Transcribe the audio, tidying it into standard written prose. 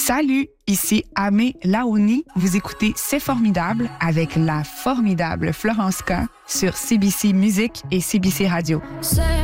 Salut, ici Amé Laouni. Vous écoutez C'est formidable avec la formidable Florence K sur CBC Musique et CBC Radio.